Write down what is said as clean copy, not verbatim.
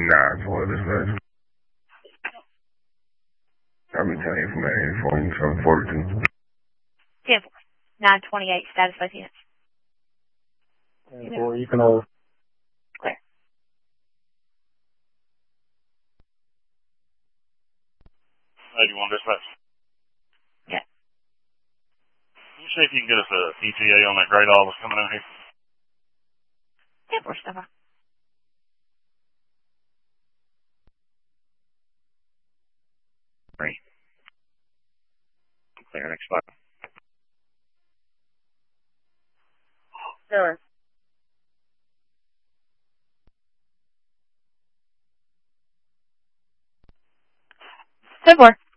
9 for this version. I've been telling you from that here for you from 42. 10-4. 928 status both units. 10-4, you can hold. Clear. Hey, you want dispatch? Yeah. Can you see if you can get us a ETA on that great all that's coming out here? 10-4, stand by. Clear, next spot. Sure. 10-4.